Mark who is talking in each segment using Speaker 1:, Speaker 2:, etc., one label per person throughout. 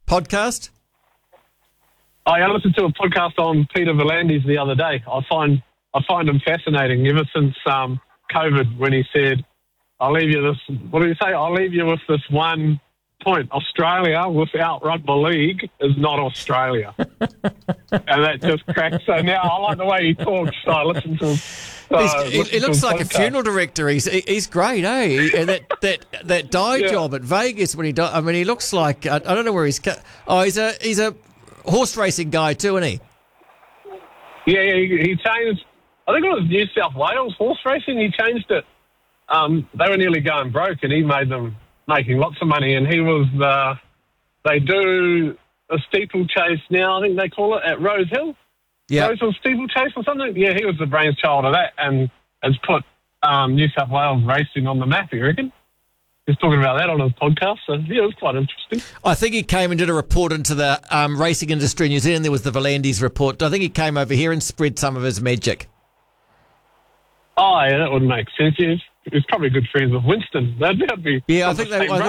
Speaker 1: podcast?
Speaker 2: I listened to a podcast on Peter V'landys the other day. I find him fascinating ever since COVID, when he said, I'll leave you this, what did he say? I'll leave you with this one point. Australia without rugby league is not Australia. And that just cracks. So now I like the way he talks. So I listen to him.
Speaker 1: He looks like a funeral director. He's great, eh? And that dye job at Vegas when he died. I mean, he looks like I don't know where he's. He's a horse racing guy too, isn't he?
Speaker 2: Yeah, he changed. I think it was New South Wales horse racing. He changed it. They were nearly going broke, and he made them making lots of money. And he was. They do a steeplechase now. I think they call it at Rose Hill.
Speaker 1: Yeah,
Speaker 2: Rose Hill steeplechase or something. Yeah, he was the brainchild of that, and has put New South Wales racing on the map. You reckon? He's talking about that on his podcast, so yeah, it was quite interesting.
Speaker 1: I think he came and did a report into the racing industry in New Zealand. There was the V'landys report. I think he came over here and spread some of his magic.
Speaker 2: Oh, yeah, that would make sense. He's probably good friends with Winston. That'd be
Speaker 1: I think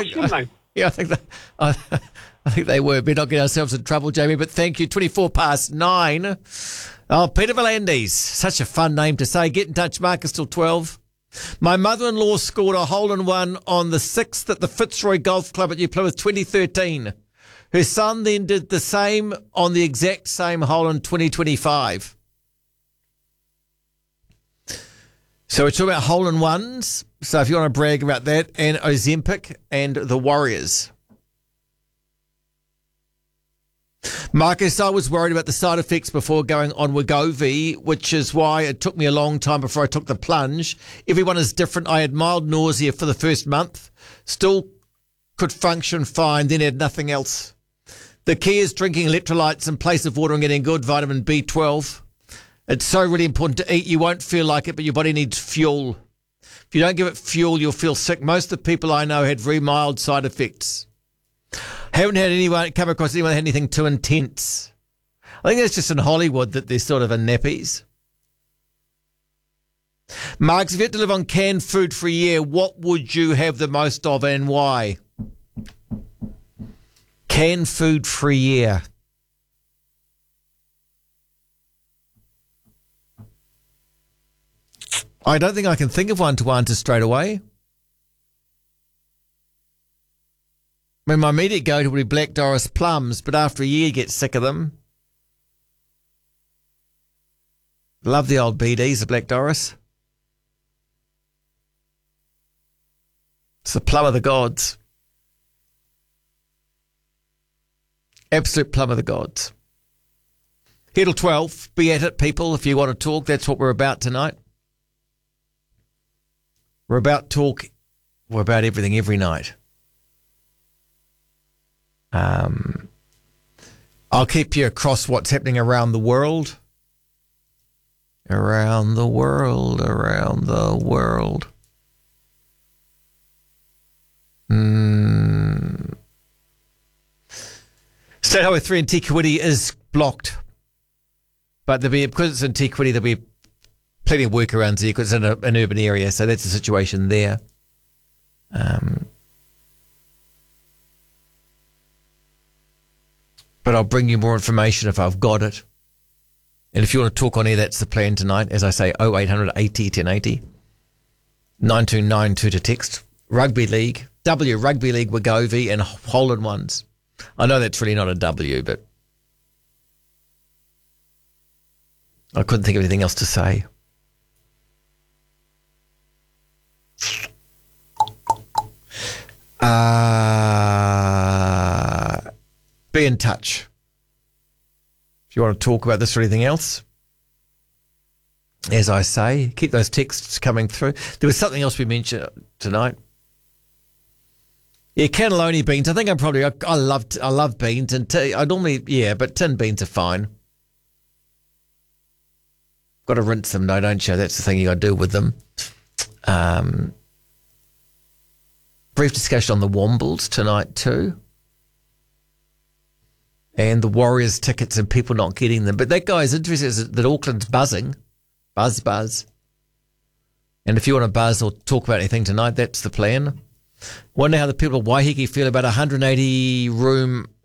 Speaker 1: they were. We're not getting ourselves in trouble, Jamie, but thank you. 9:24. Oh, Peter V'landys. Such a fun name to say. Get in touch, Marcus, till 12. My mother-in-law scored a hole-in-one on the 6th at the Fitzroy Golf Club at New Plymouth 2013. Her son then did the same on the exact same hole in 2025. So we're talking about hole-in-ones. So if you want to brag about that, and Ozempic and the Warriors. Marcus, I was worried about the side effects before going on Wegovy, which is why it took me a long time before I took the plunge. Everyone is different. I had mild nausea for the first month, still could function fine, then had nothing else. The key is drinking electrolytes in place of water and getting good vitamin B12. It's so really important to eat. You won't feel like it, but your body needs fuel. If you don't give it fuel, you'll feel sick. Most of the people I know had very mild side effects. Haven't had anyone come across anyone that had anything too intense. I think that's just in Hollywood that they're sort of in nappies. Marks, if you had to live on canned food for a year, what would you have the most of and why? Canned food for a year. I don't think I can think of one to answer straight away. I mean, my immediate go-to would be Black Doris plums, but after a year you get sick of them. Love the old BDs, the Black Doris. It's the plum of the gods. Absolute plum of the gods. Here till 12. Be at it, people, if you want to talk. That's what we're about tonight. We're about talk. We're about everything every night. I'll keep you across what's happening around the world. Around the world, around the world. State Highway 3 in Te Kuiti is blocked. But because it's in Te Kuiti, there'll be plenty of workarounds there because it's in an urban area. So that's the situation there. But I'll bring you more information if I've got it. And if you want to talk on air, that's the plan tonight. As I say, 0800 80 1080. 9292 to text. Rugby League. Rugby League Wegovy and hole-in-ones. I know that's really not a W, but I couldn't think of anything else to say. Be in touch if you want to talk about this or anything else. As I say, keep those texts coming through. There was something else we mentioned tonight. Yeah, cannelloni beans. I think I love beans and but tin beans are fine. Got to rinse them though, don't you? That's the thing you got to do with them. Brief discussion on the Wombles tonight too. And the Warriors tickets and people not getting them. But that guy's interested that Auckland's buzzing. Buzz. And if you want to buzz or talk about anything tonight, that's the plan. Wonder how the people of Waiheke feel about a 180-room